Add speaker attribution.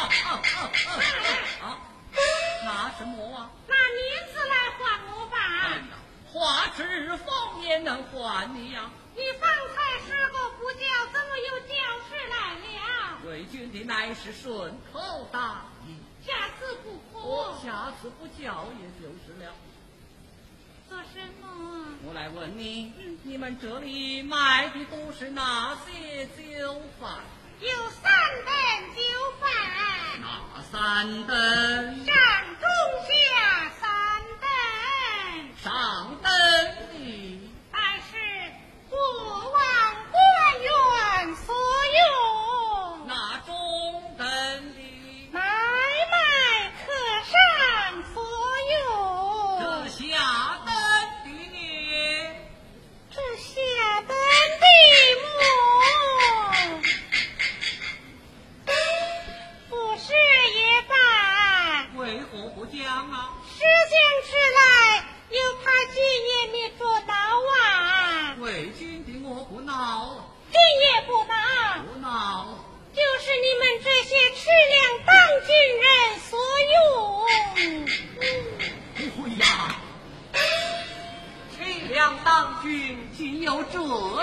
Speaker 1: 拿什么啊？
Speaker 2: 拿银子来还我吧。
Speaker 1: 哎呀，花枝凤也能还你呀。
Speaker 2: 你方才时候不叫，怎么又叫事来了？
Speaker 1: 为君的乃是顺口答应，
Speaker 2: 下次不可。
Speaker 1: 我下次不叫也就是了。
Speaker 2: 做什么？
Speaker 1: 我来问你，你们这里卖的都是哪些酒饭？
Speaker 2: 有3等酒饭。
Speaker 1: 哪3等？
Speaker 2: 上中下3等。
Speaker 1: 上等的
Speaker 2: 但是过往官员所用。
Speaker 1: 那中等的
Speaker 2: 买卖客商所用。
Speaker 1: 这下等的呢？
Speaker 2: 这下等的么？不是也罢。
Speaker 1: 为何不讲啊？
Speaker 2: 时间迟来，又怕今夜你捉到啊。
Speaker 1: 为君的我不闹，
Speaker 2: 今夜不恼，
Speaker 1: 不闹。
Speaker 2: 就是你们这些吃粮当军人所用。
Speaker 1: 哎呀，吃粮当军竟有这